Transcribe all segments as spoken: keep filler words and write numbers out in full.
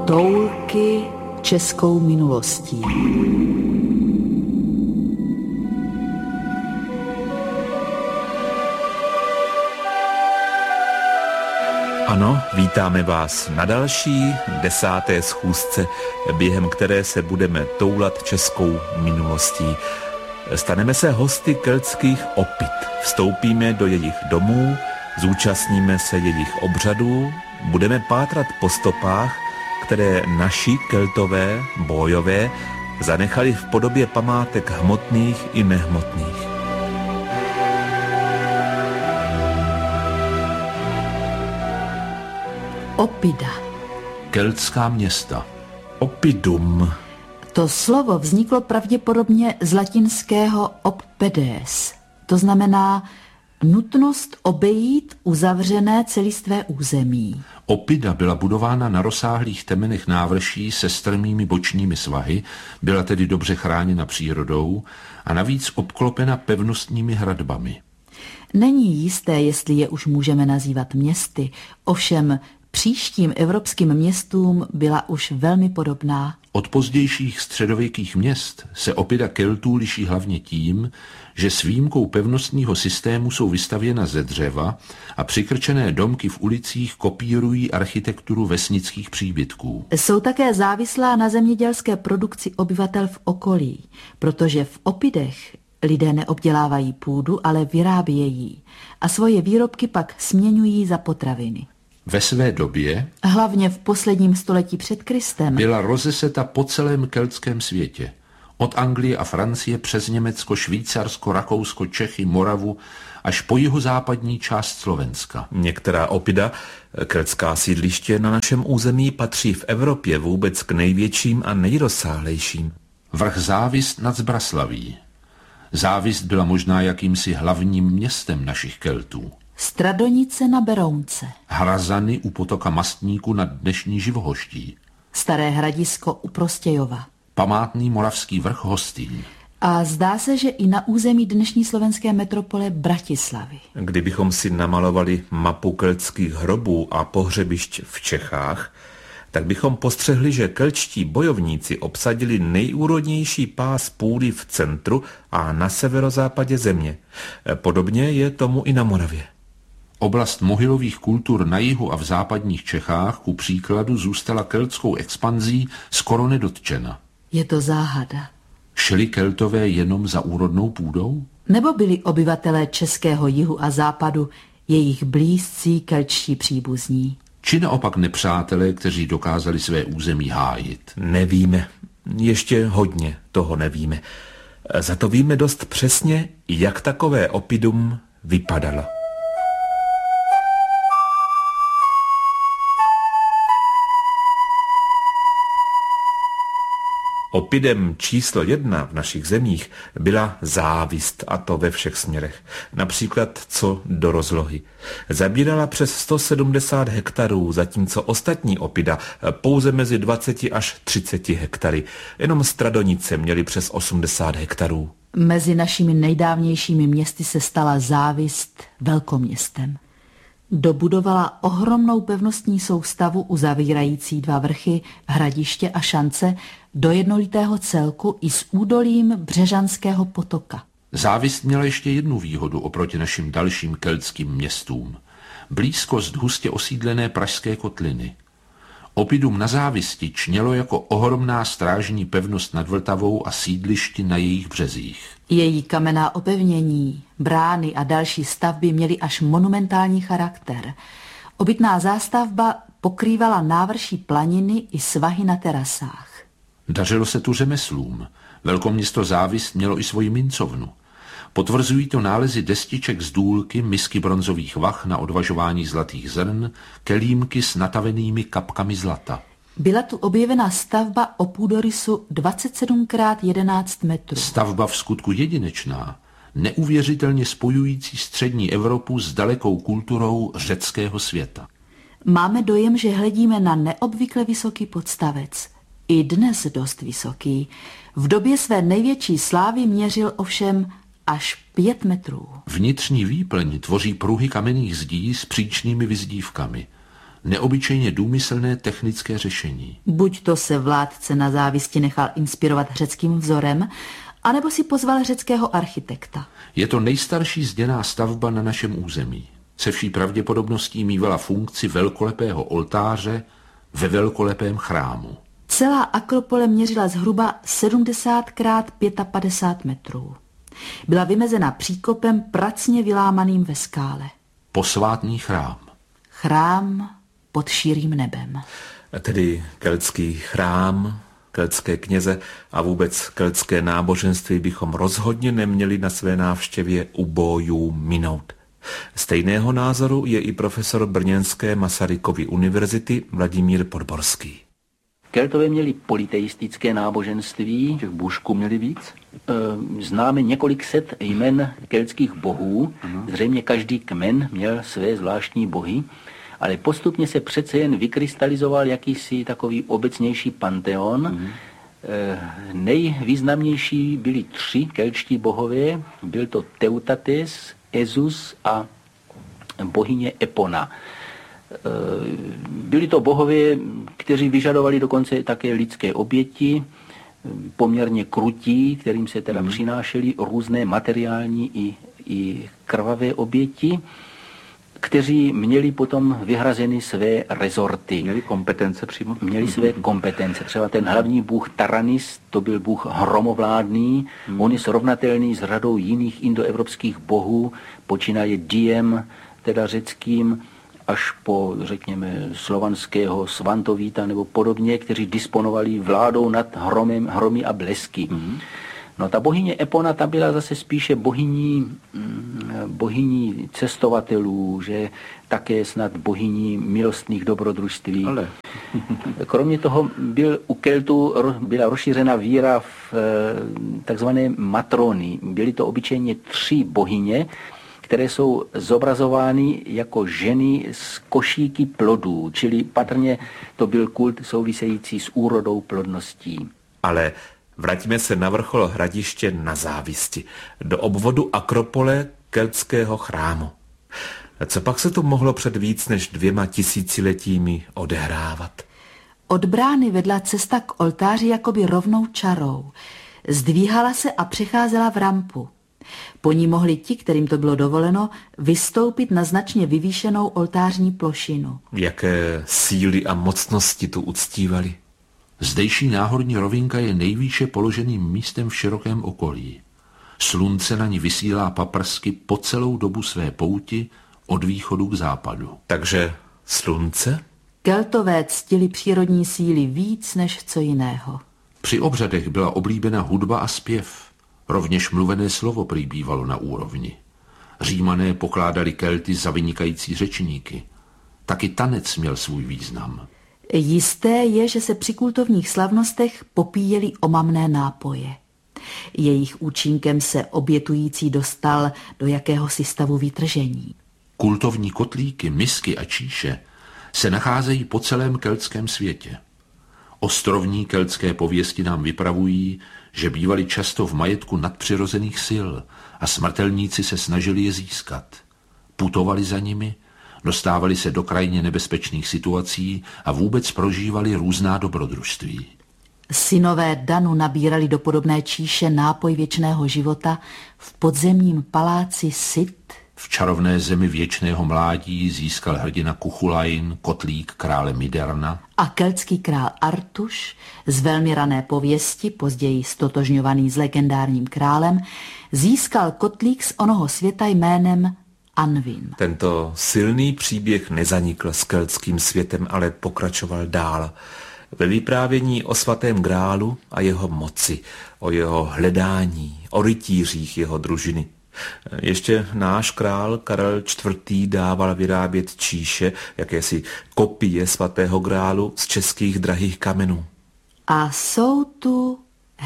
Toulky českou minulostí. Ano, vítáme vás na další, desáté schůzce, během které se budeme toulat českou minulostí. Staneme se hosty keltských opit, vstoupíme do jejich domů, zúčastníme se jejich obřadů, budeme pátrat po stopách, které naši keltové, bójové, zanechali v podobě památek hmotných i nehmotných. Opida. Keltská města. Opidum. To slovo vzniklo pravděpodobně z latinského oppedes. To znamená nutnost obejít uzavřené celistvé území. Opida byla budována na rozsáhlých temenech návrší se strmými bočními svahy, byla tedy dobře chráněna přírodou a navíc obklopena pevnostními hradbami. Není jisté, jestli je už můžeme nazývat městy, ovšem příštím evropským městům byla už velmi podobná. Od pozdějších středověkých měst se Opida Keltů liší hlavně tím, že s výjimkou pevnostního systému jsou vystavěna ze dřeva a přikrčené domky v ulicích kopírují architekturu vesnických příbytků. Jsou také závislá na zemědělské produkci obyvatel v okolí, protože v Opidech lidé neobdělávají půdu, ale vyrábějí a svoje výrobky pak směňují za potraviny. Ve své době, hlavně v posledním století před Kristem, byla rozeseta po celém keltském světě. Od Anglie a Francie přes Německo, Švýcarsko, Rakousko, Čechy, Moravu až po jihozápadní část Slovenska. Některá opida, keltská sídliště na našem území, patří v Evropě vůbec k největším a nejrozsáhlejším. Vrch Závist nad Zbraslaví. Závist byla možná jakýmsi hlavním městem našich Keltů. Stradonice na Berounce. Hrazany u potoka Mastníku nad dnešní Živohoští. Staré hradisko u Prostějova. Památný moravský vrch Hostýn. A zdá se, že i na území dnešní slovenské metropole Bratislavy. Kdybychom si namalovali mapu keltských hrobů a pohřebišť v Čechách, tak bychom postřehli, že keltští bojovníci obsadili nejúrodnější pás půdy v centru a na severozápadě země. Podobně je tomu i na Moravě. Oblast mohylových kultur na jihu a v západních Čechách ku příkladu zůstala keltskou expanzí skoro nedotčena. Je to záhada. Šli Keltové jenom za úrodnou půdou? Nebo byli obyvatelé českého jihu a západu jejich blízcí keltští příbuzní? Či naopak nepřátelé, kteří dokázali své území hájit? Nevíme. Ještě hodně toho nevíme. Za to víme dost přesně, jak takové opidum vypadalo. Opidem číslo jedna v našich zemích byla závist, a to ve všech směrech. Například co do rozlohy. Zabírala přes sto sedmdesát hektarů, zatímco ostatní opida pouze mezi dvacet až třicet hektary. Jenom Stradonice měly přes osmdesát hektarů. Mezi našimi nejdávnějšími městy se stala závist velkoměstem. Dobudovala ohromnou pevnostní soustavu uzavírající dva vrchy, hradiště a šance do jednolitého celku i s údolím Břežanského potoka. Závist měla ještě jednu výhodu oproti našim dalším keltským městům. Blízkost hustě osídlené pražské kotliny. Opidum na Závisti čnělo jako ohromná strážní pevnost nad Vltavou a sídlišti na jejich březích. Její kamenná opevnění, brány a další stavby měly až monumentální charakter. Obytná zástavba pokrývala návrší planiny i svahy na terasách. Dařilo se tu řemeslům. Velkoměsto Závist mělo i svoji mincovnu. Potvrzují to nálezy destiček z důlky, misky bronzových vah na odvažování zlatých zrn, kelímky s natavenými kapkami zlata. Byla tu objevena stavba o půdorysu dvacet sedm krát jedenáct metrů. Stavba v skutku jedinečná, neuvěřitelně spojující střední Evropu s dalekou kulturou řeckého světa. Máme dojem, že hledíme na neobvykle vysoký podstavec. I dnes dost vysoký. V době své největší slávy měřil ovšem až pět metrů. Vnitřní výplň tvoří pruhy kamenných zdí s příčnými vyzdívkami. neobyčejně důmyslné technické řešení. Buď to se vládce na závisti nechal inspirovat řeckým vzorem, anebo si pozval řeckého architekta. Je to nejstarší zděná stavba na našem území. Se vší pravděpodobností mívala funkci velkolepého oltáře ve velkolepém chrámu. Celá Akropole měřila zhruba sedmdesát krát padesát pět metrů. Byla vymezena příkopem pracně vylámaným ve skále. Posvátný chrám. Chrám pod širým nebem. Tedy keltský chrám, keltské kněze a vůbec keltské náboženství bychom rozhodně neměli na své návštěvě u bojů minout. Stejného názoru je i profesor brněnské Masarykovy univerzity Vladimír Podborský. Keltové měli politeistické náboženství. Těch bůžků měli víc? Známe několik set jmen keltských bohů. Zřejmě každý kmen měl své zvláštní bohy, ale postupně se přece jen vykrystalizoval jakýsi takový obecnější panteon. Mm. Nejvýznamnější byli tři keltští bohové. Byl to Teutates, Ezus a bohyně Epona. Byli to bohové, kteří vyžadovali dokonce také lidské oběti, poměrně krutí, kterým se teda přinášely různé materiální i, i krvavé oběti, kteří měli potom vyhrazeny své rezorty. Měli kompetence přímo? Měli své kompetence. Třeba ten hlavní bůh Taranis, to byl bůh hromovládný. Hmm. On je srovnatelný s řadou jiných indoevropských bohů, počínaje Diem, teda řeckým, až po, řekněme, slovanského Svantovíta nebo podobně, kteří disponovali vládou nad hromem, hromy a blesky. Mm. No ta bohyně Epona, ta byla zase spíše bohyní, bohyní cestovatelů, že také snad bohyní milostných dobrodružství. Ale. Kromě toho byl u Keltů byla rozšířena víra v takzvané matrony. Byly to obyčejně tři bohyně, které jsou zobrazovány jako ženy z košíky plodů, čili patrně to byl kult související s úrodou plodností. Ale vraťme se na vrchol hradiště na Závisti, do obvodu Akropole keltského chrámu. Co pak se tu mohlo před víc než dvěma tisíciletími odehrávat? Od brány vedla cesta k oltáři jakoby rovnou čarou. Zdvíhala se a přecházela v rampu. Po ní mohli ti, kterým to bylo dovoleno, vystoupit na značně vyvýšenou oltářní plošinu. Jaké síly a mocnosti tu uctívali? Zdejší náhorní rovinka je nejvýše položeným místem v širokém okolí. Slunce na ní vysílá paprsky po celou dobu své pouti od východu k západu. Takže slunce? Keltové ctili přírodní síly víc než co jiného. Při obřadech byla oblíbena hudba a zpěv. Rovněž mluvené slovo prý bývalo na úrovni. Římané pokládali Kelty za vynikající řečníky. Taky tanec měl svůj význam. Jisté je, že se při kultovních slavnostech popíjeli omamné nápoje. Jejich účinkem se obětující dostal do jakéhosi stavu vytržení. Kultovní kotlíky, misky a číše se nacházejí po celém keltském světě. Ostrovní keltské pověsti nám vypravují, že bývali často v majetku nadpřirozených sil a smrtelníci se snažili je získat. Putovali za nimi, dostávali se do krajně nebezpečných situací a vůbec prožívali různá dobrodružství. Synové Danu nabírali do podobné číše nápoj věčného života v podzemním paláci Sit. V čarovné zemi věčného mládí získal hrdina Kuchulain kotlík krále Miderna a keltský král Artuš z velmi rané pověsti, později stotožňovaný s legendárním králem, získal kotlík z onoho světa jménem Anvin. Tento silný příběh nezanikl s keltským světem, ale pokračoval dál. Ve vyprávění o svatém grálu a jeho moci, o jeho hledání, o rytířích jeho družiny. Ještě náš král Karel čtvrtý. dával vyrábět číše, jakési kopie svatého grálu z českých drahých kamenů. A jsou tu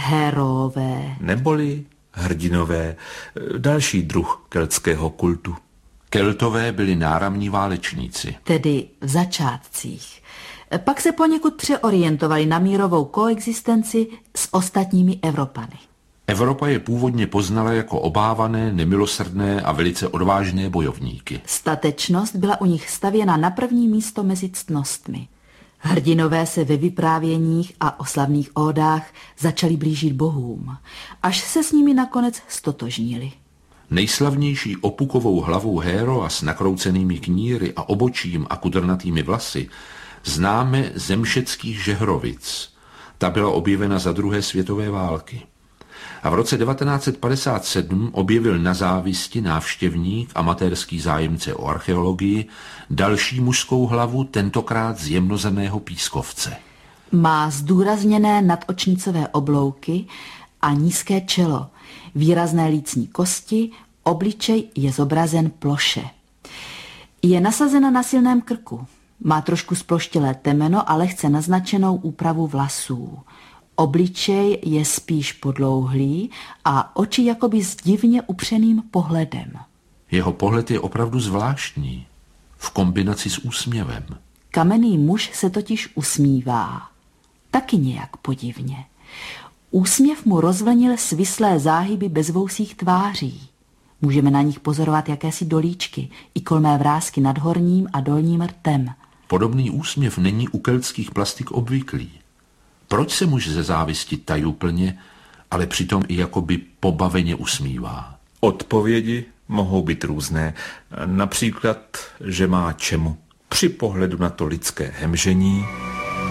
herové. Neboli hrdinové, další druh keltského kultu. Keltové byli náramní válečníci. Tedy v začátcích. Pak se poněkud přeorientovali na mírovou koexistenci s ostatními Evropany. Evropa je původně poznala jako obávané, nemilosrdné a velice odvážné bojovníky. Statečnost byla u nich stavěna na první místo mezi ctnostmi. Hrdinové se ve vyprávěních a oslavných ódách začali blížit bohům, až se s nimi nakonec stotožnili. Nejslavnější opukovou hlavou Héroa s nakroucenými kníry a obočím a kudrnatými vlasy známe ze mšeckých Žehrovic. Ta byla objevena za druhé světové války. A v roce devatenáct set padesát sedm objevil na Závisti návštěvník, amatérský zájemce o archeologii, další mužskou hlavu, tentokrát z jemnozemného pískovce. Má zdůrazněné nadočnicové oblouky a nízké čelo, výrazné lícní kosti, obličej je zobrazen ploše. Je nasazena na silném krku, má trošku sploštělé temeno a lehce naznačenou úpravu vlasů. Obličej je spíš podlouhlý a oči jakoby s divně upřeným pohledem. Jeho pohled je opravdu zvláštní, v kombinaci s úsměvem. Kamenný muž se totiž usmívá, taky nějak podivně. Úsměv mu rozvlnil svislé záhyby bezvousých tváří. Můžeme na nich pozorovat jakési dolíčky, i kolmé vrásky nad horním a dolním rtem. Podobný úsměv není u keltských plastik obvyklý. Proč se muž ze závisti tajuplně, ale přitom i jakoby pobaveně usmívá? Odpovědi mohou být různé. Například, že má čemu. Při pohledu na to lidské hemžení